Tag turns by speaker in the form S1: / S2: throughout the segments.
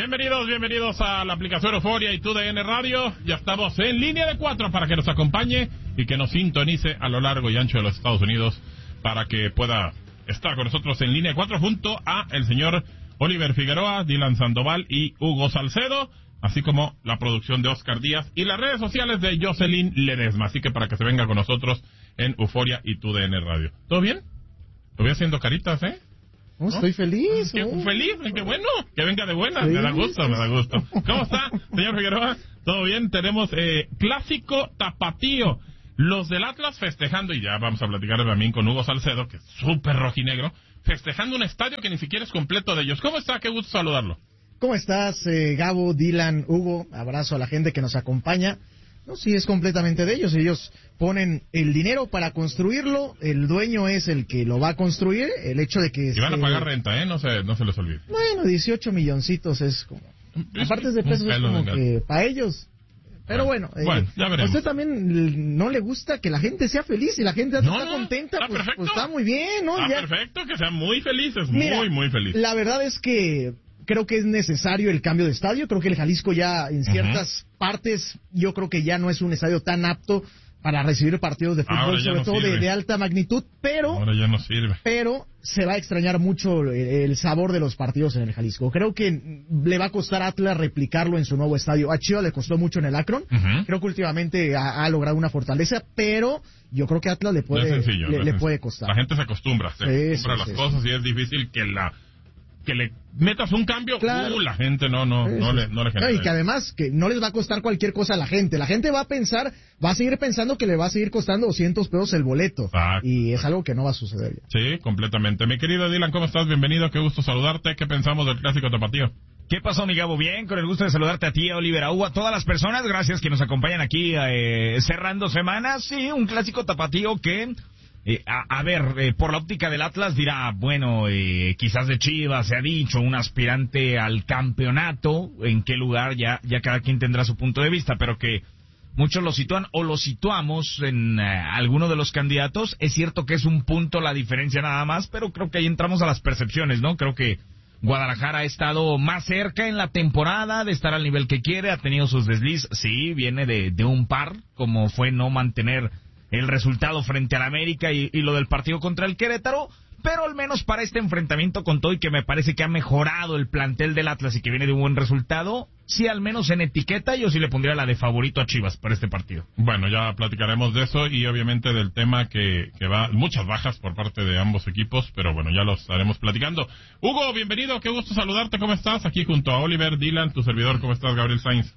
S1: Bienvenidos a la aplicación Euforia y TUDN Radio. Ya estamos en línea de 4 para que nos acompañe y que nos sintonice a lo largo y ancho de los Estados Unidos para que pueda estar con nosotros en línea de 4 junto a el señor Oliver Figueroa, Dylan Sandoval y Hugo Salcedo, así como la producción de Oscar Díaz y las redes sociales de Jocelyn Ledesma. Así que para que se venga con nosotros en Euforia y TUDN Radio. ¿Todo bien? Lo voy haciendo caritas, ¿eh?
S2: ¿No? Estoy feliz.
S1: Feliz, qué bueno, que venga de buena, sí. Me da gusto. ¿Cómo está, señor Figueroa? ¿Todo bien? Tenemos clásico tapatío. Los del Atlas festejando, y ya vamos a platicar también con Hugo Salcedo, que es súper rojinegro, festejando un estadio que ni siquiera es completo de ellos. ¿Cómo está? Qué gusto saludarlo.
S2: ¿Cómo estás, Gabo, Dylan, Hugo? Abrazo a la gente que nos acompaña. No, sí, es completamente de ellos. Ellos ponen el dinero para construirlo, el dueño es el que lo va a construir, el hecho de que...
S1: Y van a pagar renta, no se les olvide.
S2: Bueno, 18 milloncitos es como... Aparte de pesos es como que para ellos... Pero bueno,
S1: ya veremos.
S2: A usted también no le gusta que la gente sea feliz y la gente está contenta, pues está muy bien, ¿no?
S1: Está perfecto, que sean muy felices,
S2: mira,
S1: muy felices.
S2: La verdad es que... creo que es necesario el cambio de estadio. Creo que el Jalisco ya en ciertas partes, yo creo que ya no es un estadio tan apto para recibir partidos de fútbol, sobre todo de alta magnitud, pero
S1: ahora ya no sirve.
S2: Pero se va a extrañar mucho el sabor de los partidos en el Jalisco. Creo que le va a costar a Atlas replicarlo en su nuevo estadio. A Chivas le costó mucho en el Akron. Creo que últimamente ha logrado una fortaleza, pero yo creo que a Atlas le puede costar.
S1: La gente se acostumbra a las cosas y es difícil que le metas un cambio, claro. La gente no le genera.
S2: Y que además que no les va a costar cualquier cosa a la gente. La gente va a seguir pensando que le va a seguir costando 200 pesos el boleto.
S1: Exacto.
S2: Y es algo que no va a suceder ya.
S1: Sí, completamente. Mi querido Dylan, ¿cómo estás? Bienvenido, qué gusto saludarte. ¿Qué pensamos del clásico tapatío?
S3: ¿Qué pasó, mi Gabo? Bien, con el gusto de saludarte a ti, a Oliver, a Hugo, a todas las personas. Gracias que nos acompañan aquí cerrando semanas. Sí, un clásico tapatío que... A ver, por la óptica del Atlas dirá, bueno, quizás de Chivas se ha dicho, un aspirante al campeonato, en qué lugar ya cada quien tendrá su punto de vista, pero que muchos lo sitúan o lo situamos en alguno de los candidatos. Es cierto que es un punto la diferencia nada más, pero creo que ahí entramos a las percepciones, ¿no? Creo que Guadalajara ha estado más cerca en la temporada de estar al nivel que quiere, ha tenido sus desliz, sí, viene de un par, como fue no mantener el resultado frente al América y lo del partido contra el Querétaro, pero al menos para este enfrentamiento con todo y que me parece que ha mejorado el plantel del Atlas y que viene de un buen resultado, sí, al menos en etiqueta yo sí le pondría la de favorito a Chivas para este partido.
S1: Bueno, ya platicaremos de eso y obviamente del tema que va, muchas bajas por parte de ambos equipos, pero bueno, ya los estaremos platicando. Hugo, bienvenido, qué gusto saludarte, ¿cómo estás? Aquí junto a Oliver, Dylan, tu servidor, ¿cómo estás? Gabriel Sainz.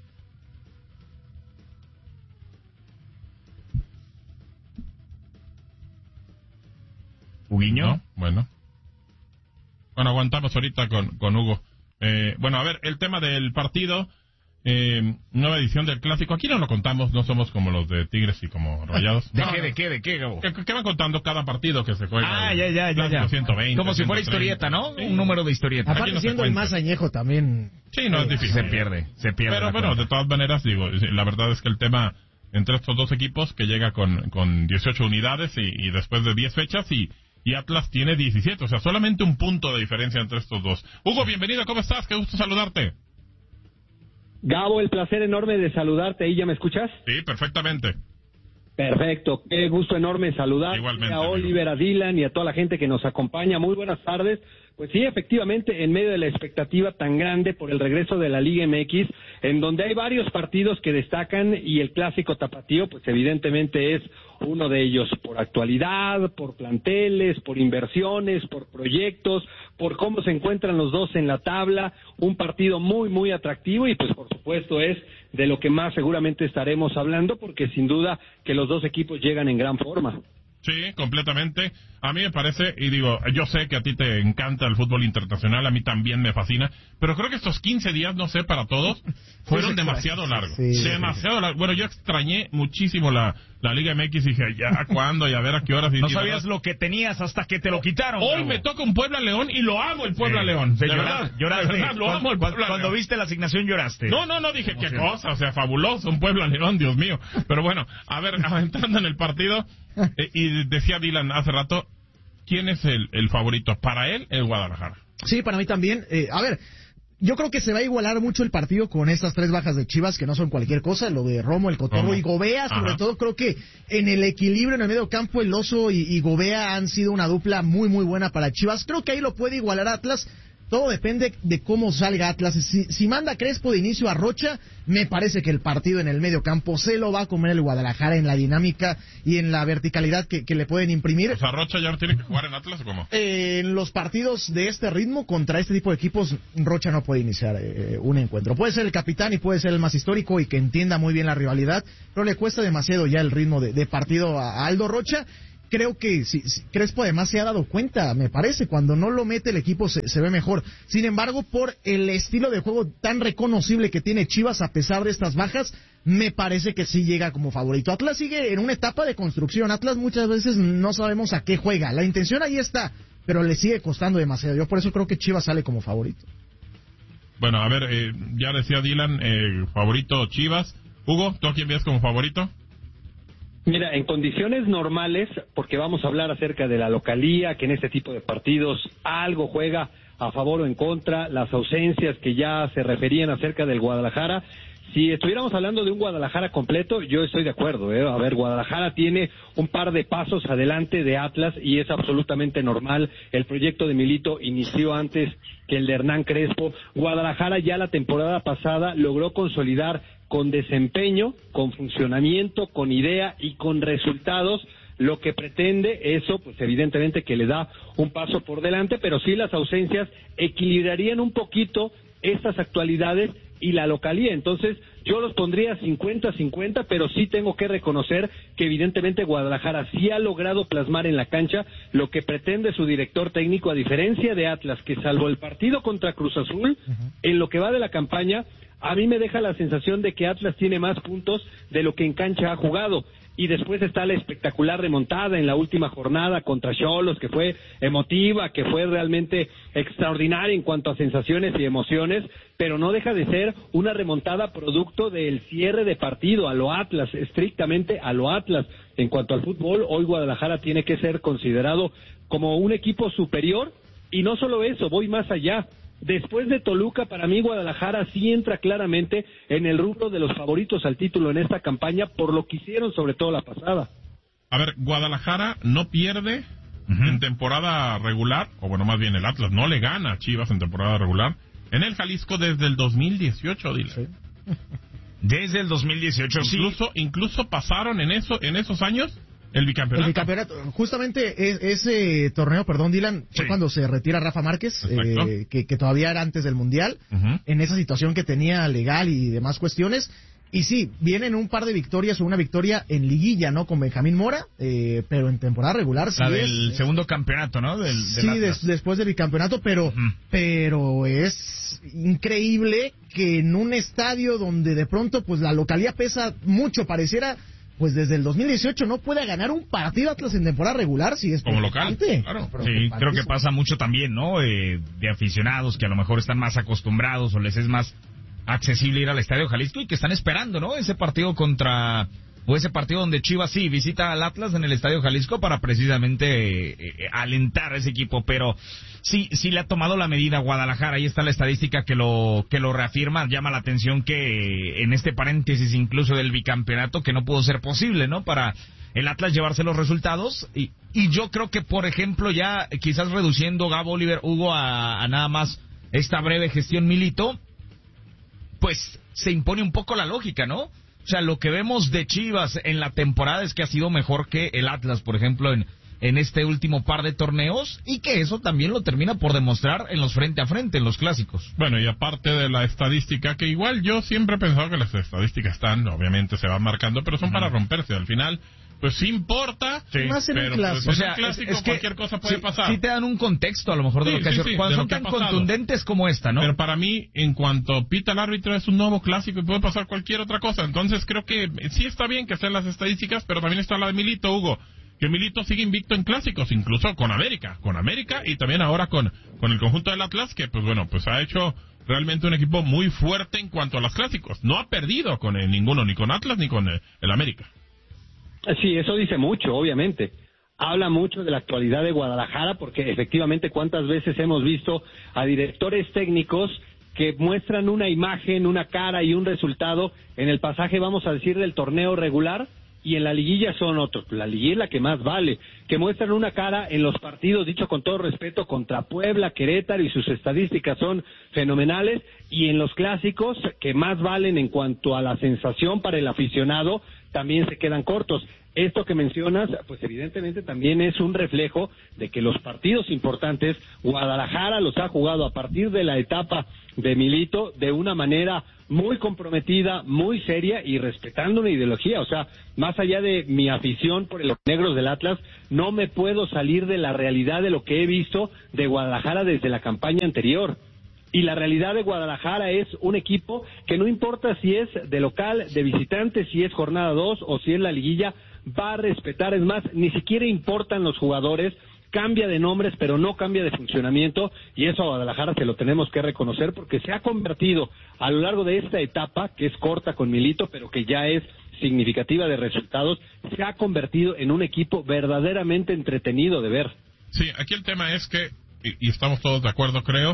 S3: ¿Huguiño?
S1: ¿No? Bueno, aguantamos ahorita con Hugo. Bueno, a ver, el tema del partido, nueva edición del Clásico. Aquí no lo contamos, no somos como los de Tigres y como Rayados.
S3: ¿De qué, Gabo?
S1: ¿Qué van contando cada partido que se juega?
S3: Ya.
S1: 120,
S3: como si fuera historieta, ¿no? Sí. Un número de historieta.
S2: Aparte
S1: no
S2: siendo el más añejo también.
S1: Sí, no es difícil.
S3: Se pierde.
S1: Pero bueno, de todas maneras, digo, la verdad es que el tema entre estos dos equipos que llega con 18 unidades y después de 10 fechas y Atlas tiene 17, o sea, solamente un punto de diferencia entre estos dos. Hugo, bienvenido, ¿cómo estás? Qué gusto saludarte.
S4: Gabo, el placer enorme de saludarte, ¿ahí ya me escuchas?
S1: Sí, perfectamente.
S4: Perfecto, qué gusto enorme saludarte.
S1: Igualmente,
S4: a Oliver, a Dylan y a toda la gente que nos acompaña. Muy buenas tardes. Pues sí, efectivamente, en medio de la expectativa tan grande por el regreso de la Liga MX, en donde hay varios partidos que destacan y el clásico tapatío, pues evidentemente es uno de ellos, por actualidad, por planteles, por inversiones, por proyectos, por cómo se encuentran los dos en la tabla, un partido muy, muy atractivo y pues por supuesto es de lo que más seguramente estaremos hablando, porque sin duda que los dos equipos llegan en gran forma.
S1: Sí, completamente. A mí me parece, y digo, yo sé que a ti te encanta el fútbol internacional, a mí también me fascina, pero creo que estos 15 días, no sé, para todos, fueron demasiado largos.
S2: Sí.
S1: Demasiado largos. Bueno, yo extrañé muchísimo la Liga MX y dije, ¿ya cuándo? Y a ver a qué horas.
S3: No sabías lo que tenías hasta que te lo quitaron.
S1: Hoy me toca un Puebla-León y lo amo el Puebla-León.
S3: Sí,
S1: lloraste. Lo amo el Puebla-León.
S3: Cuando viste la asignación lloraste.
S1: No, dije, qué cosa, o sea, fabuloso, un Puebla-León, Dios mío. Pero bueno, a ver, entrando en el partido, y decía Dylan hace rato, ¿quién es el favorito? Para él, el Guadalajara.
S2: Sí, para mí también. A ver, Yo creo que se va a igualar mucho el partido con estas 3 bajas de Chivas, que no son cualquier cosa, lo de Romo, el Cotorro y Gobea, sobre todo creo que en el equilibrio en el medio campo, el Oso y Gobea han sido una dupla muy muy buena para Chivas. Creo que ahí lo puede igualar Atlas. Todo depende de cómo salga Atlas. Si manda Crespo de inicio a Rocha, me parece que el partido en el medio campo se lo va a comer el Guadalajara en la dinámica y en la verticalidad que le pueden imprimir.
S1: O sea, Rocha ya no tiene que jugar en Atlas, ¿o cómo?
S2: En los partidos de este ritmo, contra este tipo de equipos, Rocha no puede iniciar un encuentro. Puede ser el capitán y puede ser el más histórico y que entienda muy bien la rivalidad, pero le cuesta demasiado ya el ritmo de partido a Aldo Rocha. Creo que Crespo además se ha dado cuenta, me parece, cuando no lo mete el equipo se ve mejor. Sin embargo, por el estilo de juego tan reconocible que tiene Chivas a pesar de estas bajas, me parece que sí llega como favorito. Atlas sigue en una etapa de construcción. Atlas muchas veces no sabemos a qué juega. La intención ahí está, pero le sigue costando demasiado. Yo por eso creo que Chivas sale como favorito.
S1: Bueno, a ver, ya decía Dylan, favorito Chivas. Hugo, ¿tú a quién ves como favorito?
S4: Mira, en condiciones normales, porque vamos a hablar acerca de la localía, que en este tipo de partidos algo juega a favor o en contra, las ausencias que ya se referían acerca del Guadalajara. Si estuviéramos hablando de un Guadalajara completo, yo estoy de acuerdo, A ver, Guadalajara tiene un par de pasos adelante de Atlas y es absolutamente normal. El proyecto de Milito inició antes que el de Hernán Crespo. Guadalajara ya la temporada pasada logró consolidar con desempeño, con funcionamiento, con idea y con resultados lo que pretende. Eso, pues evidentemente que le da un paso por delante, pero sí las ausencias equilibrarían un poquito estas actualidades y la localía. Entonces yo los pondría 50-50, pero sí tengo que reconocer que evidentemente Guadalajara sí ha logrado plasmar en la cancha lo que pretende su director técnico, a diferencia de Atlas, que salvo el partido contra Cruz Azul, en lo que va de la campaña, a mí me deja la sensación de que Atlas tiene más puntos de lo que en cancha ha jugado. Y después está la espectacular remontada en la última jornada contra Xolos, que fue emotiva, que fue realmente extraordinaria en cuanto a sensaciones y emociones, pero no deja de ser una remontada producto del cierre de partido a lo Atlas, estrictamente a lo Atlas. En cuanto al fútbol, hoy Guadalajara tiene que ser considerado como un equipo superior, y no solo eso, voy más allá. Después de Toluca, para mí Guadalajara sí entra claramente en el rubro de los favoritos al título en esta campaña, por lo que hicieron sobre todo la pasada.
S1: A ver, Guadalajara no pierde en temporada regular, o bueno, más bien el Atlas no le gana a Chivas en temporada regular, en el Jalisco desde el 2018, dile. Sí.
S3: Desde el 2018,
S1: incluso pasaron en esos años el bicampeonato.
S2: Justamente ese torneo, perdón, Dylan, fue cuando se retira Rafa Márquez, que todavía era antes del Mundial, en esa situación que tenía legal y demás cuestiones. Y sí, vienen un par de victorias o una victoria en liguilla, ¿no? Con Benjamín Mora, pero en temporada regular sí
S3: del segundo campeonato, ¿no?
S2: Después del bicampeonato, pero es increíble que en un estadio donde de pronto pues la localía pesa mucho, pareciera, pues desde el 2018 no puede ganar un partido Atlas en temporada regular, si es
S1: como local. Claro.
S3: Sí, creo que pasa mucho también, ¿no? De aficionados que a lo mejor están más acostumbrados o les es más accesible ir al Estadio Jalisco y que están esperando, ¿no? Ese partido ese partido donde Chivas sí visita al Atlas en el Estadio Jalisco para precisamente alentar a ese equipo, pero sí le ha tomado la medida Guadalajara. Ahí está la estadística que lo reafirma. Llama la atención que en este paréntesis incluso del bicampeonato que no pudo ser posible, ¿no? Para el Atlas llevarse los resultados y yo creo que, por ejemplo, ya quizás reduciendo Gabo, Oliver, Hugo a nada más esta breve gestión Milito, pues se impone un poco la lógica, ¿no? O sea, lo que vemos de Chivas en la temporada es que ha sido mejor que el Atlas, por ejemplo, en este último par de torneos, y que eso también lo termina por demostrar en los frente a frente, en los clásicos.
S1: Bueno, y aparte de la estadística, que igual yo siempre he pensado que las estadísticas obviamente se van marcando, pero son para romperse. Al final, pues sí importa,
S2: más en
S1: pero
S2: un clásico.
S1: Pues, en un clásico es que cualquier cosa puede pasar.
S3: Sí te dan un contexto a lo mejor de lo que hace, cuando son tan contundentes como esta, ¿no?
S1: Pero para mí, en cuanto pita el árbitro, es un nuevo clásico y puede pasar cualquier otra cosa. Entonces creo que sí está bien que sean las estadísticas, pero también está la de Milito, Hugo, que Milito sigue invicto en clásicos, incluso con América y también ahora con el conjunto del Atlas, que pues bueno, pues ha hecho realmente un equipo muy fuerte en cuanto a los clásicos. No ha perdido con ninguno, ni con Atlas ni con el América.
S4: Sí, eso dice mucho, obviamente. Habla mucho de la actualidad de Guadalajara, porque efectivamente cuántas veces hemos visto a directores técnicos que muestran una imagen, una cara y un resultado en el pasaje, vamos a decir, del torneo regular, y en la liguilla son otros. La liguilla es la que más vale, que muestran una cara en los partidos, dicho con todo respeto, contra Puebla, Querétaro, y sus estadísticas son fenomenales, y en los clásicos, que más valen en cuanto a la sensación para el aficionado, también se quedan cortos. Esto que mencionas, pues evidentemente también es un reflejo de que los partidos importantes, Guadalajara los ha jugado a partir de la etapa de Milito de una manera muy comprometida, muy seria y respetando una ideología. O sea, más allá de mi afición por los negros del Atlas, no me puedo salir de la realidad de lo que he visto de Guadalajara desde la campaña anterior. Y la realidad de Guadalajara es un equipo que no importa si es de local, de visitante, si es jornada 2 o si es la liguilla, va a respetar. Es más, ni siquiera importan los jugadores, cambia de nombres, pero no cambia de funcionamiento, y eso a Guadalajara se lo tenemos que reconocer, porque se ha convertido a lo largo de esta etapa, que es corta con Milito, pero que ya es significativa de resultados, se ha convertido en un equipo verdaderamente entretenido de ver.
S1: Sí, aquí el tema es que, y estamos todos de acuerdo, creo,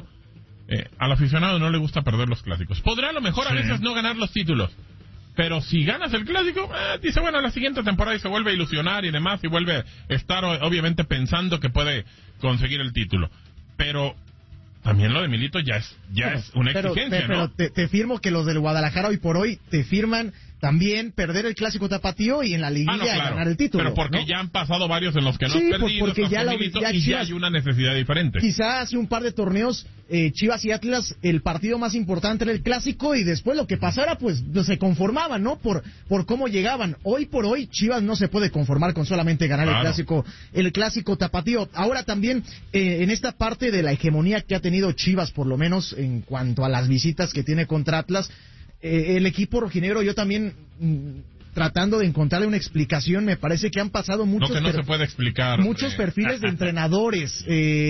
S1: al aficionado no le gusta perder los clásicos. Podrá a lo mejor a veces no ganar los títulos, pero si ganas el clásico, dice, bueno, la siguiente temporada, y se vuelve a ilusionar y demás, y vuelve a estar obviamente pensando que puede conseguir el título. Pero también lo de Milito ya es una exigencia, ¿no?
S2: Pero te firmo que los del Guadalajara hoy por hoy te firman también perder el clásico tapatío y en la liguilla ganar el título.
S1: Pero porque ya han pasado varios en los que no has perdido,
S2: porque ya
S1: Milito,
S2: ya
S1: y
S2: Chivas,
S1: ya hay una necesidad diferente.
S2: Quizá hace un par de torneos Chivas y Atlas, el partido más importante era el clásico, y después lo que pasara pues se conformaban, ¿no? Por cómo llegaban. Hoy por hoy Chivas no se puede conformar con solamente ganar el clásico tapatío. Ahora también en esta parte de la hegemonía que ha tenido Chivas, por lo menos en cuanto a las visitas que tiene contra Atlas, el equipo rojinegro, yo también tratando de encontrarle una explicación, me parece que han pasado muchos
S1: no se puede explicar,
S2: muchos perfiles de entrenadores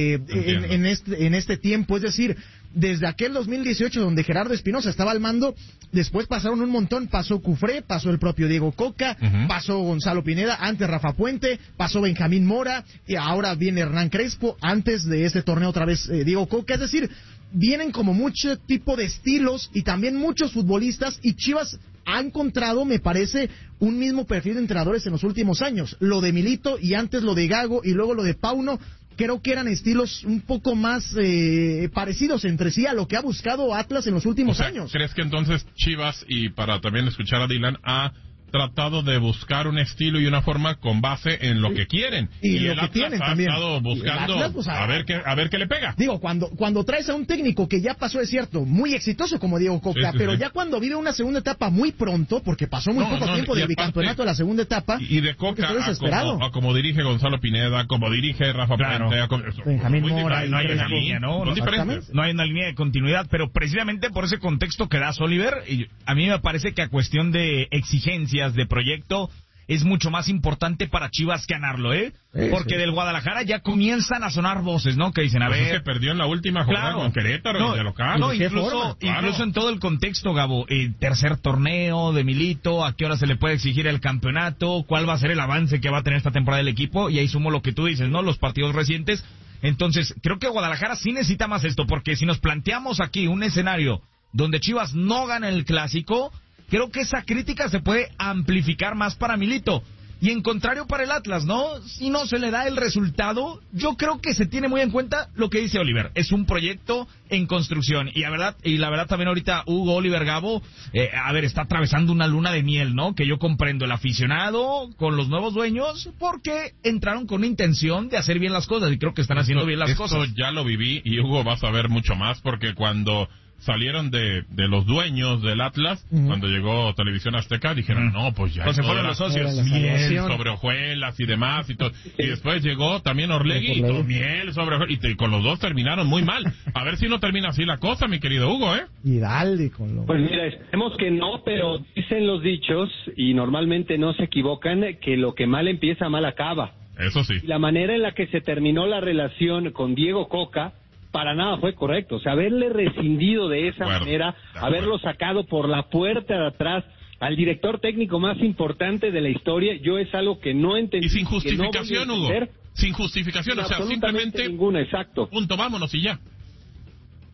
S2: en este tiempo. Es decir, desde aquel 2018 donde Gerardo Espinosa estaba al mando, después pasaron un montón, pasó Cufré, pasó el propio Diego Coca, pasó Gonzalo Pineda, antes Rafa Puente, pasó Benjamín Mora, y ahora viene Hernán Crespo, antes de este torneo otra vez Diego Coca. Es decir, vienen como mucho tipo de estilos y también muchos futbolistas, y Chivas ha encontrado, me parece, un mismo perfil de entrenadores en los últimos años. Lo de Milito y antes lo de Gago y luego lo de Pauno, creo que eran estilos un poco más parecidos entre sí a lo que ha buscado Atlas en los últimos años.
S1: ¿Crees que entonces Chivas, y para también escuchar a Dylan, ha tratado de buscar un estilo y una forma con base en lo que quieren?
S2: Y lo
S1: el
S2: que
S1: Atlas
S2: tienen
S1: ha
S2: también.
S1: estado buscando
S2: Atlas, pues,
S1: a ver qué le pega.
S2: Digo, cuando traes a un técnico que ya pasó, es cierto, muy exitoso como Diego Coca, pero ya cuando vive una segunda etapa muy pronto, porque pasó muy poco tiempo del bicampeonato de la segunda etapa,
S1: y de Coca a como dirige Gonzalo Pineda, como dirige Rafa Puente,
S2: Benjamín Mora,
S3: no hay una línea, ¿no? No hay una línea de continuidad, pero precisamente por ese contexto que das, Oliver, a mí me parece que a cuestión de exigencias, de proyecto, es mucho más importante para Chivas ganarlo, porque del Guadalajara ya comienzan a sonar voces, ¿no? Que dicen, a ver...
S1: Es que perdió en la última jornada con Querétaro, de local.
S3: No, incluso en todo el contexto, Gabo, el tercer torneo de Milito, a qué hora se le puede exigir el campeonato, cuál va a ser el avance que va a tener esta temporada del equipo, y ahí sumo lo que tú dices, ¿no? Los partidos recientes. Entonces, creo que Guadalajara sí necesita más esto, porque si nos planteamos aquí un escenario donde Chivas no gana el clásico, creo que esa crítica se puede amplificar más para Milito. Y en contrario para el Atlas, ¿no? Si no se le da el resultado, yo creo que se tiene muy en cuenta lo que dice Oliver. Es un proyecto en construcción. Y la verdad también ahorita Hugo, Oliver, Gabo, está atravesando una luna de miel, ¿no? Que yo comprendo, el aficionado con los nuevos dueños, porque entraron con intención de hacer bien las cosas, y creo que están haciendo bien las cosas.
S1: Esto ya lo viví, y Hugo va a saber mucho más, porque cuando salieron de los dueños del Atlas, cuando llegó Televisión Azteca, dijeron, no, pues ya
S3: se fueron los socios,
S1: miel sobre hojuelas y demás, y todo. Y después llegó también Orlegui, y miel sobre hojuelas, y con los dos terminaron muy mal. A ver si no termina así la cosa, mi querido Hugo,
S2: Y dale con lo...
S4: Pues mira, esperemos que no, pero dicen los dichos, y normalmente no se equivocan, que lo que mal empieza, mal acaba.
S1: Eso sí.
S4: Y la manera en la que se terminó la relación con Diego Coca, para nada fue correcto. O sea, haberle rescindido de esa manera, haberlo sacado por la puerta de atrás al director técnico más importante de la historia, yo es algo que no entendí.
S1: Y sin justificación, Hugo. Sin justificación, o sea, simplemente
S4: ninguna, exacto.
S1: Punto, vámonos y ya.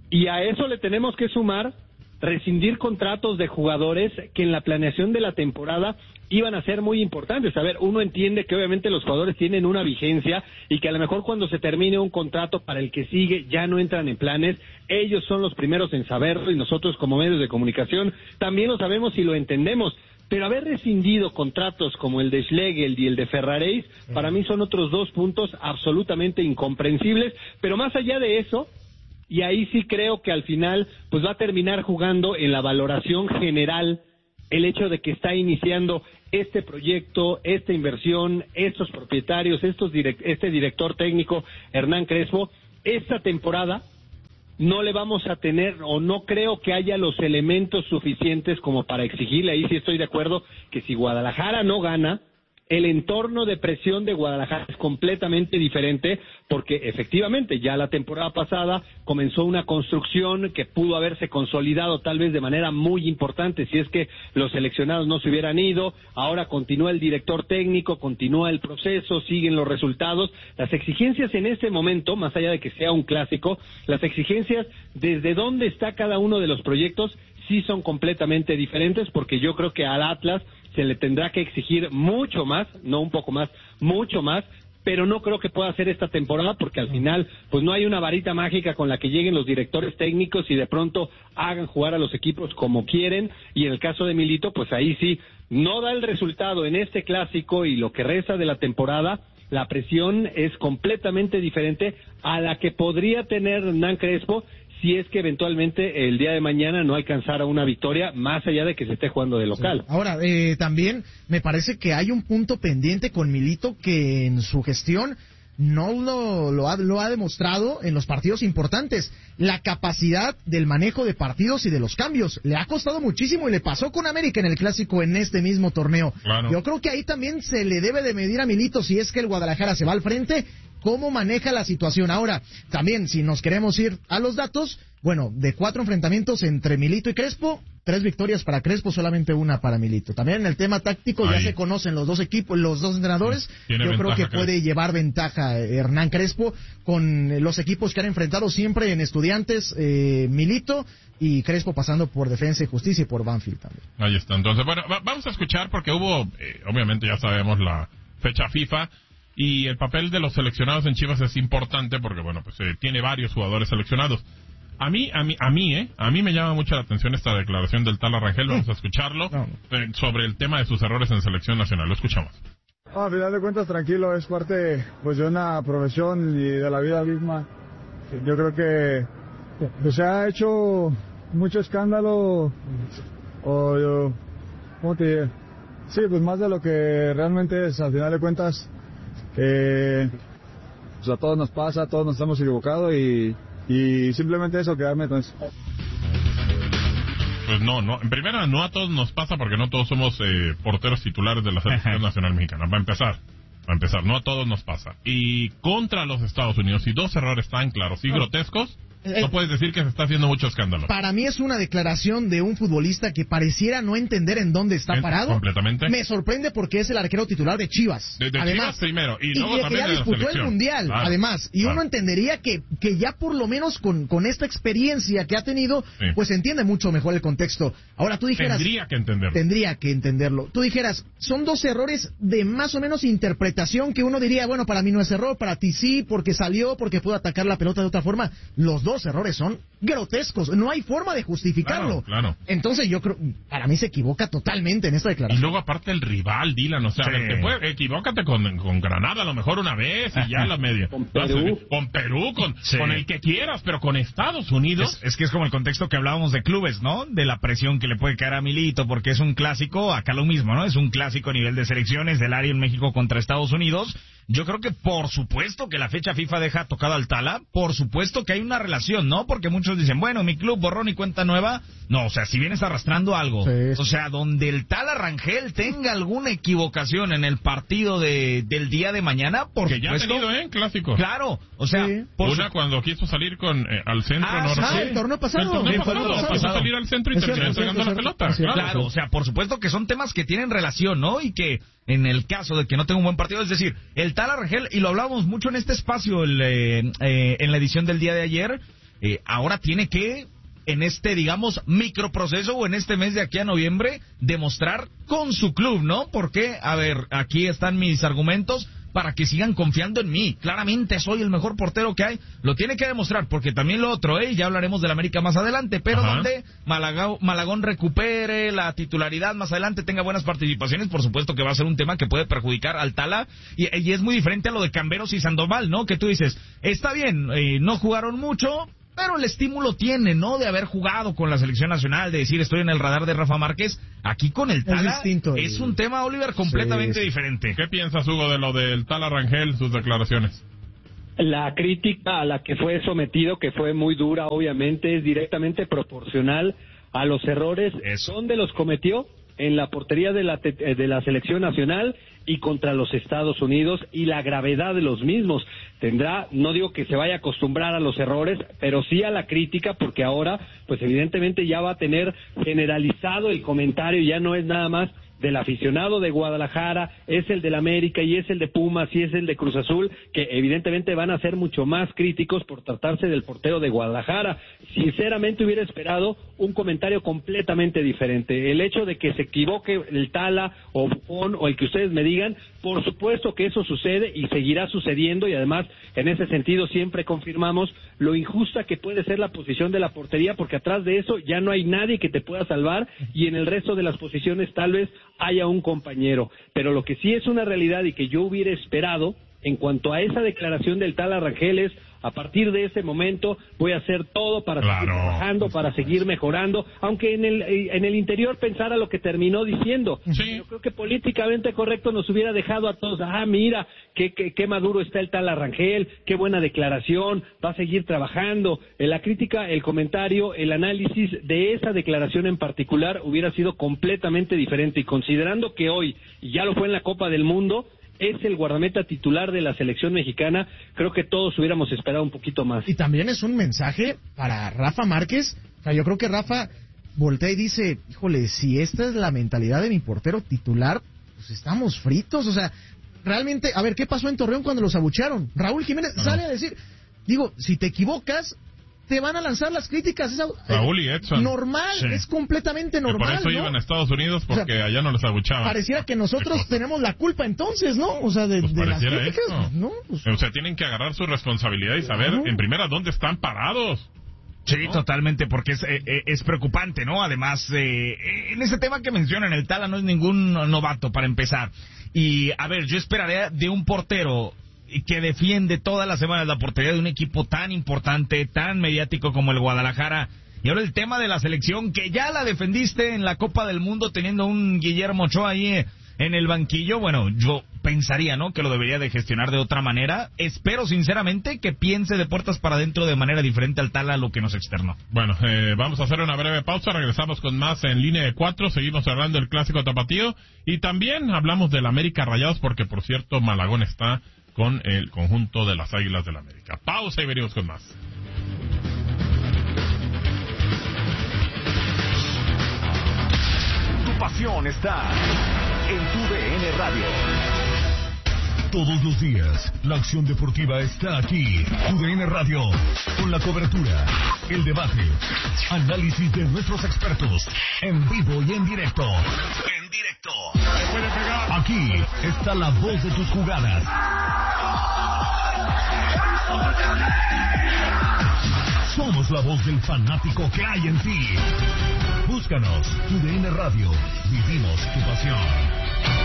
S4: Y a eso le tenemos que sumar rescindir contratos de jugadores que en la planeación de la temporada iban a ser muy importantes. A ver, uno entiende que obviamente los jugadores tienen una vigencia y que a lo mejor cuando se termine un contrato para el que sigue ya no entran en planes. Ellos son los primeros en saberlo y nosotros como medios de comunicación también lo sabemos y lo entendemos. Pero haber rescindido contratos como el de Schlegel y el de Ferrareis, para mí son otros dos puntos absolutamente incomprensibles. Pero más allá de eso, y ahí sí creo que al final pues va a terminar jugando en la valoración general el hecho de que está iniciando este proyecto, esta inversión, estos propietarios, este director técnico Hernán Crespo. Esta temporada no le vamos a tener, o no creo que haya los elementos suficientes como para exigirle. Ahí sí estoy de acuerdo que si Guadalajara no gana, el entorno de presión de Guadalajara es completamente diferente, porque efectivamente ya la temporada pasada comenzó una construcción que pudo haberse consolidado tal vez de manera muy importante si es que los seleccionados no se hubieran ido. Ahora continúa el director técnico, continúa el proceso, siguen los resultados. Las exigencias en este momento, más allá de que sea un clásico, las exigencias desde dónde está cada uno de los proyectos sí son completamente diferentes, porque yo creo que al Atlas se le tendrá que exigir mucho más, no un poco más, mucho más, pero no creo que pueda hacer esta temporada porque al final pues no hay una varita mágica con la que lleguen los directores técnicos y de pronto hagan jugar a los equipos como quieren, y en el caso de Milito pues ahí sí no da el resultado en este clásico y lo que resta de la temporada. La presión es completamente diferente a la que podría tener Hernán Crespo si es que eventualmente el día de mañana no alcanzara una victoria, más allá de que se esté jugando de local.
S2: Sí. Ahora, también me parece que hay un punto pendiente con Milito que en su gestión no lo ha demostrado en los partidos importantes. La capacidad del manejo de partidos y de los cambios. Le ha costado muchísimo y le pasó con América en el Clásico en este mismo torneo. Claro. Yo creo que ahí también se le debe de medir a Milito si es que el Guadalajara se va al frente, cómo maneja la situación. Ahora, también, si nos queremos ir a los datos, bueno, de 4 enfrentamientos entre Milito y Crespo, 3 victorias para Crespo, solamente 1 para Milito. También en el tema táctico ya se conocen los dos equipos, los dos entrenadores. Yo creo que puede llevar ventaja Hernán Crespo con los equipos que han enfrentado siempre en Estudiantes, Milito y Crespo pasando por Defensa y Justicia y por Banfield también.
S1: Ahí está. Entonces, bueno, vamos a escuchar porque hubo, obviamente ya sabemos la fecha FIFA. Y el papel de los seleccionados en Chivas es importante porque, bueno, pues tiene varios jugadores seleccionados. A mí me llama mucho la atención esta declaración del Tala Rangel. Vamos a escucharlo sobre el tema de sus errores en selección nacional. Lo escuchamos.
S5: A final de cuentas, tranquilo, es parte pues de una profesión y de la vida misma. Yo creo que pues, se ha hecho mucho escándalo, ¿cómo te diré? Sí, pues más de lo que realmente es, al final de cuentas. Pues a todos nos pasa, todos nos hemos equivocado y simplemente eso, quedarme con eso.
S1: Pues no, en primera no a todos nos pasa porque no todos somos porteros titulares de la selección nacional mexicana. Va a empezar, no a todos nos pasa. Y contra los Estados Unidos, y 2 errores tan claros y grotescos, no puedes decir que se está haciendo mucho escándalo.
S2: Para mí es una declaración de un futbolista que pareciera no entender en dónde está parado.
S1: Completamente.
S2: Me sorprende porque es el arquero titular de Chivas.
S1: De
S2: además,
S1: Chivas primero. Y luego
S2: que
S1: también
S2: ya
S1: de la
S2: disputó
S1: selección.
S2: el Mundial,
S1: claro,
S2: además. Y uno entendería que ya por lo menos con esta experiencia que ha tenido, pues entiende mucho mejor el contexto. Ahora tú dijeras... Tendría que entenderlo. Tú dijeras, son 2 errores de más o menos interpretación que uno diría, bueno, para mí no es error, para ti sí, porque salió, porque pudo atacar la pelota de otra forma. Los 2 errores son grotescos, no hay forma de justificarlo.
S1: Claro.
S2: Entonces yo creo, para mí se equivoca totalmente en esta declaración.
S1: Y luego aparte el rival, Dylan, o sea, equivócate con Granada a lo mejor una vez y ya en la media. Con Perú, con el que quieras, pero con Estados Unidos.
S3: Es que es como el contexto que hablábamos de clubes, ¿no? De la presión que le puede caer a Milito, porque es un clásico, acá lo mismo, ¿no? Es un clásico a nivel de selecciones del área en México contra Estados Unidos. Yo creo que por supuesto que la fecha FIFA deja tocado al Tala, por supuesto que hay una relación, ¿no? Porque muchos dicen, bueno, mi club, borrón y cuenta nueva. No, o sea, si vienes arrastrando algo, o sea, donde el Tala Rangel tenga alguna equivocación en el partido del día de mañana, por
S1: que
S3: supuesto.
S1: Que ya ha tenido, clásico.
S3: Claro, o sea.
S1: Cuando quiso salir al centro norte.
S2: El torneo pasado.
S1: Quiso salir al centro y terminó entregando la pelota.
S3: Claro, o sea, por supuesto que son temas que tienen relación, ¿no? Y que en el caso de que no tenga un buen partido, es decir, el Tala Rangel, y lo hablábamos mucho en este espacio en la edición del día de ayer, ahora tiene que, en este, digamos, microproceso o en este mes de aquí a noviembre, demostrar con su club, ¿no? Porque, a ver, aquí están mis argumentos para que sigan confiando en mí. Claramente soy el mejor portero que hay. Lo tiene que demostrar, porque también lo otro, ya hablaremos del América más adelante, pero donde Malagón recupere la titularidad más adelante, tenga buenas participaciones, por supuesto que va a ser un tema que puede perjudicar al Tala, y es muy diferente a lo de Camberos y Sandoval, ¿no? Que tú dices, está bien, no jugaron mucho, pero el estímulo tiene, ¿no? De haber jugado con la selección nacional, de decir, estoy en el radar de Rafa Márquez. Aquí con el Tala es un tema, Oliver, completamente diferente.
S1: ¿Qué piensas, Hugo, de lo del Tala Rangel, sus declaraciones?
S4: La crítica a la que fue sometido, que fue muy dura, obviamente, es directamente proporcional a los errores. ¿Dónde los cometió? En la portería de la selección nacional y contra los Estados Unidos, y la gravedad de los mismos. Tendrá, no digo que se vaya a acostumbrar a los errores, pero sí a la crítica, porque ahora, pues evidentemente ya va a tener generalizado el comentario, ya no es nada más del aficionado de Guadalajara, es el del América y es el de Pumas y es el de Cruz Azul, que evidentemente van a ser mucho más críticos por tratarse del portero de Guadalajara. Sinceramente hubiera esperado un comentario completamente diferente. El hecho de que se equivoque el Tala o Buffon o el que ustedes me digan, por supuesto que eso sucede y seguirá sucediendo, y además en ese sentido siempre confirmamos lo injusta que puede ser la posición de la portería, porque atrás de eso ya no hay nadie que te pueda salvar, y en el resto de las posiciones tal vez haya un compañero. Pero lo que sí es una realidad y que yo hubiera esperado en cuanto a esa declaración del Tala Rangel es, a partir de ese momento voy a hacer todo para seguir trabajando, para seguir mejorando, aunque en el interior pensara lo que terminó diciendo. Sí. Yo creo que políticamente correcto nos hubiera dejado a todos, mira, qué maduro está el Tala Rangel, qué buena declaración, va a seguir trabajando. La crítica, el comentario, el análisis de esa declaración en particular hubiera sido completamente diferente, y considerando que hoy, y ya lo fue en la Copa del Mundo, es el guardameta titular de la selección mexicana, creo que todos hubiéramos esperado un poquito más.
S2: Y también es un mensaje para Rafa Márquez. O sea, yo creo que Rafa voltea y dice, híjole, si esta es la mentalidad de mi portero titular, pues estamos fritos. O sea, realmente, a ver, ¿qué pasó en Torreón cuando los abuchearon? Raúl Jiménez sale a decir, digo, si te equivocas, te van a lanzar las críticas.
S1: Raúl y Edson.
S2: Normal, sí. Es completamente normal.
S1: Que por eso iban a Estados Unidos, porque allá no les abuchaban.
S2: Pareciera que nosotros tenemos la culpa entonces, ¿no? O sea, de las críticas. No, pues...
S1: O sea, tienen que agarrar su responsabilidad y saber, en primera, dónde están parados.
S3: Sí, ¿no? Totalmente, porque es preocupante, ¿no? Además, en ese tema que mencionan, el Tala no es ningún novato, para empezar. Y, a ver, yo esperaría de un portero que defiende todas las semanas la portería de un equipo tan importante, tan mediático como el Guadalajara. Y ahora el tema de la selección, que ya la defendiste en la Copa del Mundo teniendo un Guillermo Ochoa ahí en el banquillo. Bueno, yo pensaría, ¿no?, que lo debería de gestionar de otra manera. Espero sinceramente que piense de puertas para adentro de manera diferente al Tala a lo que nos externó.
S1: Bueno, vamos a hacer una breve pausa, regresamos con más en Línea de 4, seguimos hablando del clásico tapatío y también hablamos del América Rayados, porque por cierto Malagón está con el conjunto de las Águilas del América. Pausa y venimos con más.
S6: Tu pasión está en tu DN Radio. Todos los días, la acción deportiva está aquí. Tu DN Radio, con la cobertura, el debate, análisis de nuestros expertos, en vivo y en directo. En directo. Aquí está la voz de tus jugadas. Somos la voz del fanático que hay en ti. Búscanos, tu DN Radio. Vivimos tu pasión.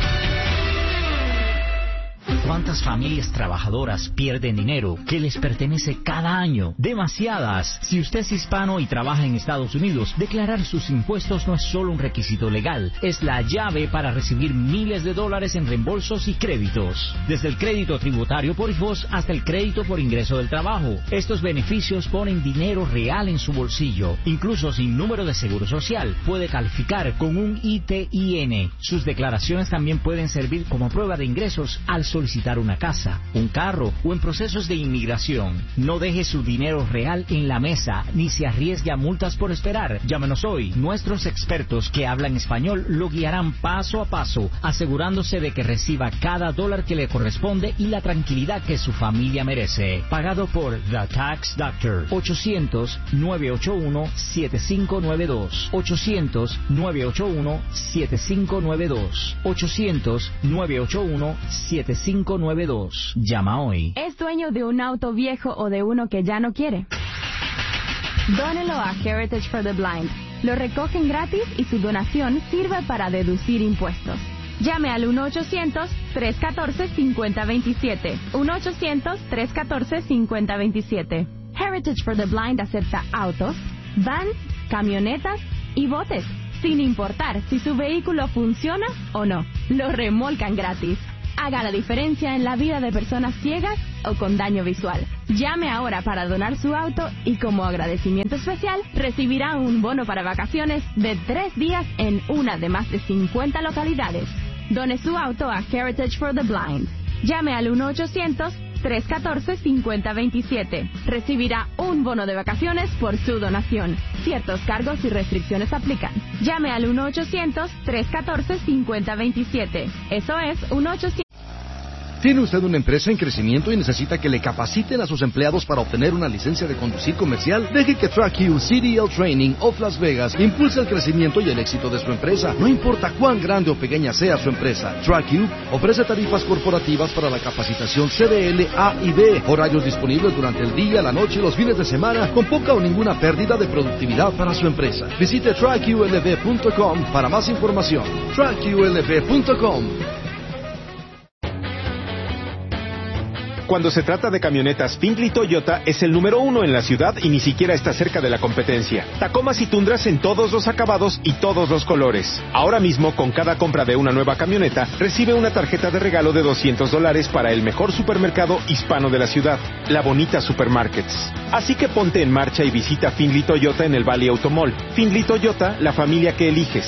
S7: ¿Cuántas familias trabajadoras pierden dinero que les pertenece cada año? Demasiadas. Si usted es hispano y trabaja en Estados Unidos, declarar sus impuestos no es solo un requisito legal, es la llave para recibir miles de dólares en reembolsos y créditos. Desde el crédito tributario por hijos hasta el crédito por ingreso del trabajo. Estos beneficios ponen dinero real en su bolsillo. Incluso sin número de seguro social, puede calificar con un ITIN. Sus declaraciones también pueden servir como prueba de ingresos al solicitar una casa, un carro o en procesos de inmigración. No deje su dinero real en la mesa ni se arriesgue a multas por esperar. Llámenos hoy. Nuestros expertos que hablan español lo guiarán paso a paso, asegurándose de que reciba cada dólar que le corresponde y la tranquilidad que su familia merece. Pagado por The Tax Doctor. 800-981-7592. 800-981-7592. 800-981-7592. Llama hoy.
S8: ¿Es dueño de un auto viejo o de uno que ya no quiere? Dónelo a Heritage for the Blind. Lo recogen gratis y su donación sirve para deducir impuestos. Llame al 1-800-314-5027. 1-800-314-5027. Heritage for the Blind acepta autos, vans, camionetas y botes, sin importar si su vehículo funciona o no. Lo remolcan gratis. Haga la diferencia en la vida de personas ciegas o con daño visual. Llame ahora para donar su auto y como agradecimiento especial recibirá un bono para vacaciones de 3 días en una de más de 50 localidades. Done su auto a Heritage for the Blind. Llame al 1-800-314-5027. Recibirá un bono de vacaciones por su donación. Ciertos cargos y restricciones aplican. Llame al 1-800-314-5027. Eso es 1-800.
S9: ¿Tiene usted una empresa en crecimiento y necesita que le capaciten a sus empleados para obtener una licencia de conducir comercial? Deje que TrackU CDL Training of Las Vegas impulse el crecimiento y el éxito de su empresa. No importa cuán grande o pequeña sea su empresa, TrackU ofrece tarifas corporativas para la capacitación CDL A y B, horarios disponibles durante el día, la noche y los fines de semana, con poca o ninguna pérdida de productividad para su empresa. Visite TrackULV.com para más información. TrackULV.com.
S10: Cuando se trata de camionetas, Findlay Toyota es el número 1 en la ciudad y ni siquiera está cerca de la competencia. Tacomas y Tundras en todos los acabados y todos los colores. Ahora mismo, con cada compra de una nueva camioneta, recibe una tarjeta de regalo de $200 para el mejor supermercado hispano de la ciudad, La Bonita Supermarkets. Así que ponte en marcha y visita Findlay Toyota en el Valley Automall. Findlay Toyota, la familia que eliges.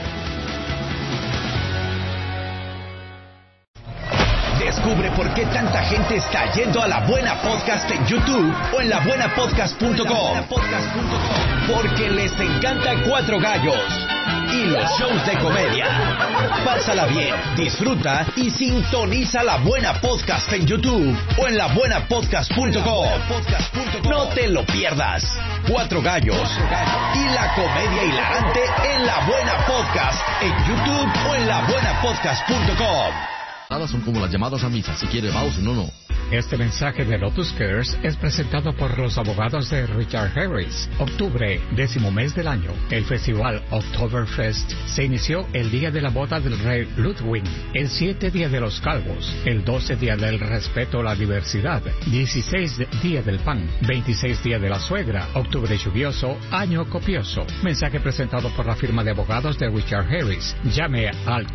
S11: Descubre por qué tanta gente está yendo a La Buena Podcast en YouTube o en labuenapodcast.com. Porque les encanta Cuatro Gallos y los shows de comedia. Pásala bien, disfruta y sintoniza La Buena Podcast en YouTube o en labuenapodcast.com. No te lo pierdas. Cuatro Gallos y la comedia hilarante en La Buena Podcast en YouTube o en labuenapodcast.com.
S9: Son como las llamadas a misa, si quiere va o si no, no.
S12: Este mensaje de Lotus Cares es presentado por los abogados de Richard Harris. Octubre, 10º mes del año. El festival Oktoberfest se inició el día de la boda del rey Ludwig, el 7 día de los calvos, el 12 día del respeto a la diversidad, 16 día del pan, 26 día de la suegra, octubre lluvioso, año copioso. Mensaje presentado por la firma de abogados de Richard Harris. Llame al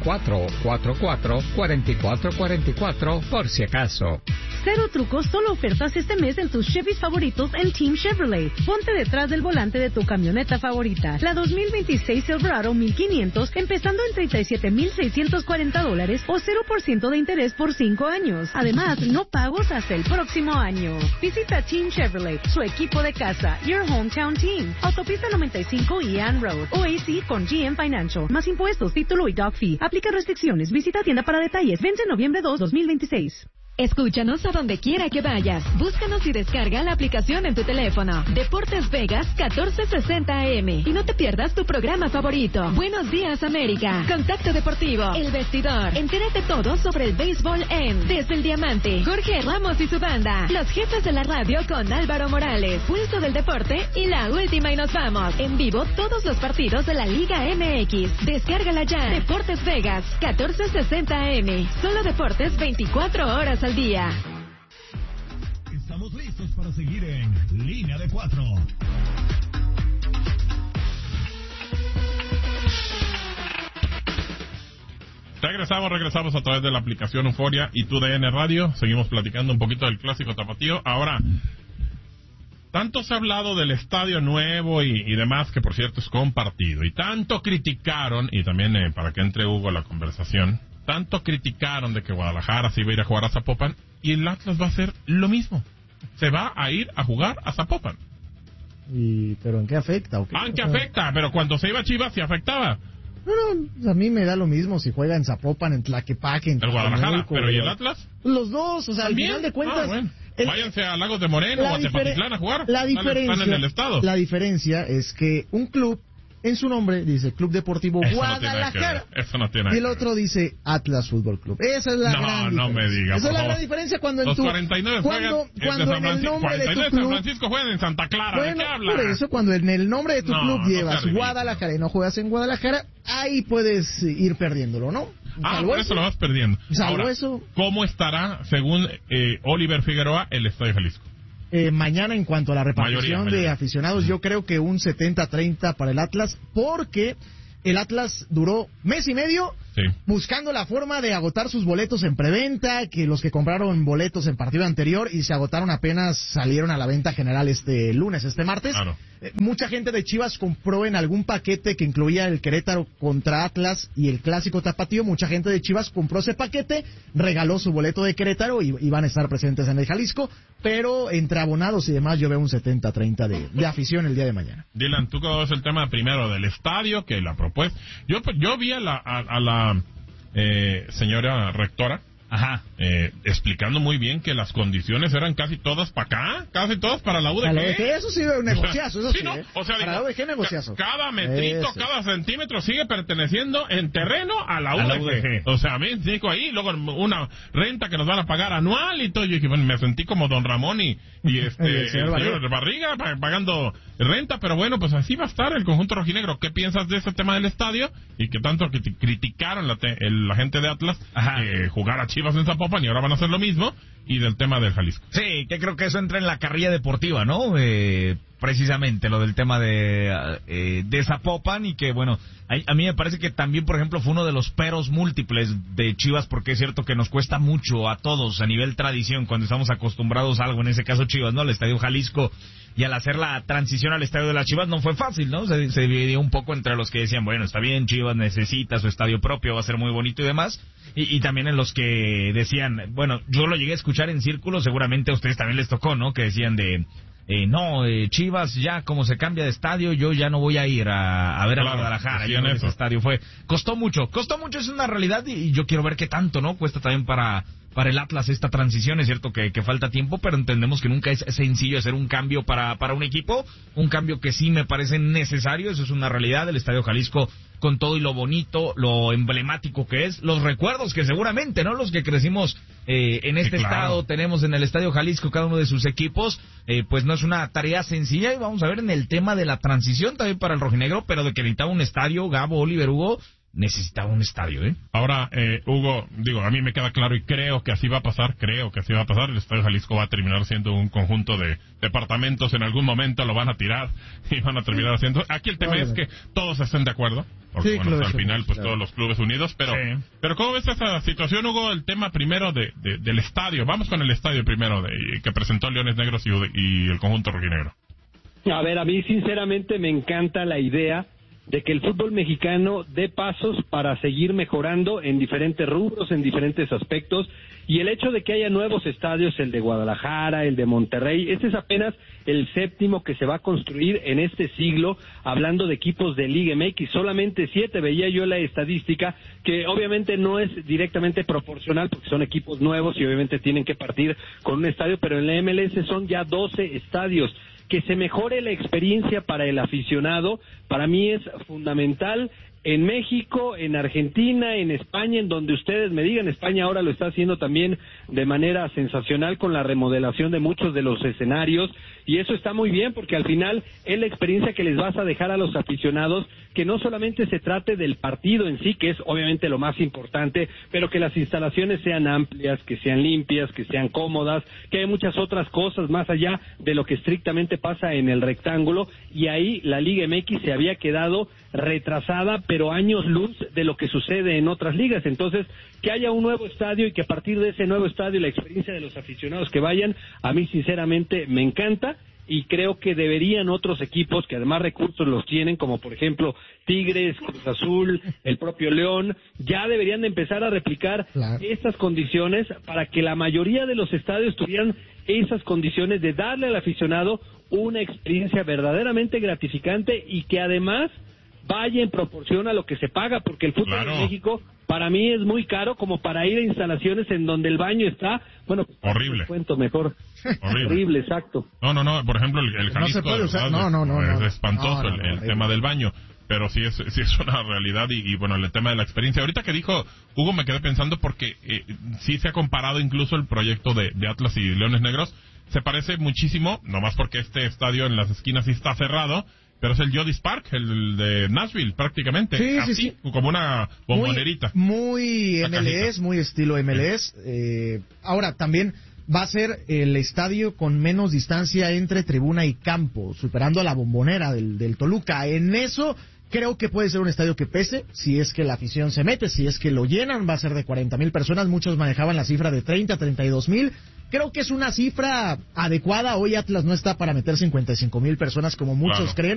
S12: 444-4444 por si acaso.
S13: Cero trucos, solo ofertas este mes en tus Chevys favoritos en Team Chevrolet. Ponte detrás del volante de tu camioneta favorita. La 2026 Silverado 1500 empezando en $37,640 o 0% de interés por 5 años. Además, no pagos hasta el próximo año. Visita Team Chevrolet, su equipo de casa, Your Hometown Team. Autopista 95 Ian Road. OAC con GM Financial. Más impuestos, título y doc fee. Aplica restricciones. Visita tienda para detalles. Vence noviembre 2, 2026.
S14: Escúchanos a donde quiera que vayas. Búscanos y descarga la aplicación en tu teléfono. Deportes Vegas 1460 AM. Y no te pierdas tu programa favorito. Buenos días, América. Contacto Deportivo. El Vestidor. Entérate todo sobre el béisbol en Desde el Diamante. Jorge Ramos y su banda. Los jefes de la radio con Álvaro Morales. Pulso del Deporte y la última y nos vamos. En vivo todos los partidos de la Liga MX. Descárgala ya. Deportes Vegas 1460 AM. Solo deportes 24 horas al día.
S6: Estamos listos para seguir en Línea de 4.
S1: Regresamos a través de la aplicación Euforia y TUDN Radio. Seguimos platicando un poquito del clásico tapatío. Ahora, tanto se ha hablado del estadio nuevo y demás, que por cierto es compartido, y tanto criticaron, y también para que entre Hugo a la conversación, tanto criticaron de que Guadalajara se iba a ir a jugar a Zapopan, y el Atlas va a hacer lo mismo. Se va a ir a jugar a Zapopan.
S2: ¿Pero en qué afecta?
S1: ¿En qué afecta? Pero cuando se iba a Chivas, sí afectaba.
S2: No, a mí me da lo mismo si juega en Zapopan, en Tlaquepaque, en
S1: el Guadalajara, pero ¿y el Atlas?
S2: Los dos, o sea, al final de cuentas...
S1: Váyanse a Lagos de Moreno o a Tepatitlán a jugar. Están en el estado.
S2: La diferencia es que un club en su nombre dice Club Deportivo Guadalajara.
S1: Eso no tiene
S2: y el otro dice Atlas Fútbol Club. Esa es la gran diferencia.
S1: No me digas.
S2: Esa es la gran diferencia cuando en
S1: los 49 cuando en el nombre de tu club... San Francisco juegan en Santa Clara. ¿De qué hablas?
S2: Por eso, cuando en el nombre de tu club llevas Guadalajara y no juegas en Guadalajara, ahí puedes ir perdiéndolo, ¿no?
S1: Por eso lo vas perdiendo.
S2: Ahora, eso...
S1: ¿Cómo estará, según Oliver Figueroa, el Estadio Jalisco?
S2: Mañana, en cuanto a la repartición de aficionados, yo creo que un 70-30 para el Atlas, porque el Atlas duró mes y medio buscando la forma de agotar sus boletos en preventa, que los que compraron boletos en partido anterior y se agotaron apenas salieron a la venta general este martes. Claro. Mucha gente de Chivas compró en algún paquete que incluía el Querétaro contra Atlas y el Clásico Tapatío. Mucha gente de Chivas compró ese paquete, regaló su boleto de Querétaro y van a estar presentes en el Jalisco, pero entre abonados y demás yo veo un 70-30 de afición el día de mañana.
S1: Dylan, tú conoces el tema primero del estadio, que la propuesta. Yo vi a la señora rectora explicando muy bien que las condiciones eran casi todas para acá, casi todas para la UDG.
S2: Eso sí, un negociazo, eso sí,
S1: ¿no? O sea,
S2: para la UDG negociazo.
S1: Cada metrito, cada centímetro sigue perteneciendo en terreno a la UDG. O sea, a mí dijo ahí, luego una renta que nos van a pagar anual y todo. Yo dije, bueno, me sentí como Don Ramón y el señor Barriga pagando renta, pero bueno, pues así va a estar el conjunto rojinegro. ¿Qué piensas de ese tema del estadio? Y que tanto criticaron la gente de Atlas jugar a Chivas en Zapopan y ahora van a hacer lo mismo, y del tema del Jalisco.
S3: Sí, que creo que eso entra en la carrilla deportiva, ¿no? Precisamente lo del tema de Zapopan, y que bueno, a mí me parece que también, por ejemplo, fue uno de los peros múltiples de Chivas, porque es cierto que nos cuesta mucho a todos a nivel tradición cuando estamos acostumbrados a algo, en ese caso Chivas, ¿no? El Estadio Jalisco, y al hacer la transición al Estadio de las Chivas no fue fácil, ¿no? Se dividió un poco entre los que decían, bueno, está bien, Chivas necesita su estadio propio, va a ser muy bonito y demás, y también en los que decían, bueno, yo lo llegué a escuchar en círculo, seguramente a ustedes también les tocó, ¿no? Que decían Chivas ya como se cambia de estadio, yo ya no voy a ir a ver a Guadalajara, ya no ese estadio costó mucho, es una realidad, y yo quiero ver qué tanto, ¿no? Cuesta también para el Atlas esta transición. Es cierto que falta tiempo, pero entendemos que nunca es sencillo hacer un cambio para un equipo, un cambio que sí me parece necesario, eso es una realidad. El Estadio Jalisco, con todo y lo bonito, lo emblemático que es, los recuerdos que seguramente, ¿no? Los que crecimos en este estado tenemos en el Estadio Jalisco, cada uno de sus equipos, pues no es una tarea sencilla, y vamos a ver en el tema de la transición también para el rojinegro, pero de que necesitaba un estadio, Gabo, Oliver, Hugo, necesitaba un estadio,
S1: Ahora, Hugo, a mí me queda claro y creo que así va a pasar, el Estadio Jalisco va a terminar siendo un conjunto de departamentos, en algún momento lo van a tirar y van a terminar haciendo... Aquí el tema es que todos estén de acuerdo, porque al final pues todos los clubes unidos, pero ¿cómo ves esa situación, Hugo? El tema primero del estadio, vamos con el estadio primero que presentó Leones Negros y el conjunto rojinegro.
S4: A ver, a mí sinceramente me encanta la idea de que el fútbol mexicano dé pasos para seguir mejorando en diferentes rubros, en diferentes aspectos, y el hecho de que haya nuevos estadios, el de Guadalajara, el de Monterrey, este es apenas el 7º que se va a construir en este siglo, hablando de equipos de Liga MX, solamente 7, veía yo la estadística, que obviamente no es directamente proporcional, porque son equipos nuevos y obviamente tienen que partir con un estadio, pero en la MLS son ya 12 estadios. Que se mejore la experiencia para el aficionado, para mí es fundamental. En México, en Argentina, en España, en donde ustedes me digan, España ahora lo está haciendo también de manera sensacional con la remodelación de muchos de los escenarios, y eso está muy bien porque al final es la experiencia que les vas a dejar a los aficionados, que no solamente se trate del partido en sí, que es obviamente lo más importante, pero que las instalaciones sean amplias, que sean limpias, que sean cómodas, que hay muchas otras cosas más allá de lo que estrictamente pasa en el rectángulo, y ahí la Liga MX se había quedado retrasada, pero años luz de lo que sucede en otras ligas. Entonces, que haya un nuevo estadio y que a partir de ese nuevo estadio la experiencia de los aficionados que vayan, a mí sinceramente me encanta. y creo que deberían otros equipos que además recursos los tienen, como por ejemplo Tigres, Cruz Azul, el propio León, ya deberían de empezar a replicar estas condiciones para que la mayoría de los estadios tuvieran esas condiciones de darle al aficionado una experiencia verdaderamente gratificante y que además vaya en proporción a lo que se paga, porque el fútbol en México para mí es muy caro como para ir a instalaciones en donde el baño está, bueno,
S1: horrible.
S4: Cuento mejor. Horrible, exacto.
S1: No, por ejemplo, el Jalisco,
S2: no se puede usar,
S1: es espantoso el tema del baño, pero sí es una realidad y bueno, el tema de la experiencia. Ahorita que dijo Hugo me quedé pensando porque sí se ha comparado incluso el proyecto de Atlas y Leones Negros, se parece muchísimo, nomás porque este estadio en las esquinas sí está cerrado, pero es el Jodis Park, el de Nashville, prácticamente. Sí. Como una bombonerita.
S2: Muy MLS, muy estilo MLS. Ahora, también va a ser el estadio con menos distancia entre tribuna y campo, superando a la Bombonera del Toluca. En eso creo que puede ser un estadio que pese, si es que la afición se mete, si es que lo llenan, va a ser de 40,000 personas. Muchos manejaban la cifra de 30, 32,000. Creo que es una cifra adecuada. Hoy Atlas no está para meter 55,000 personas como muchos creen.